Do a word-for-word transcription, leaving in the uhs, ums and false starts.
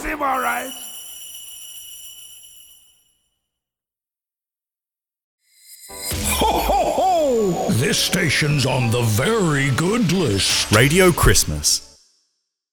him, all right. Ho, ho, ho! This station's on the very good list. Radio Christmas.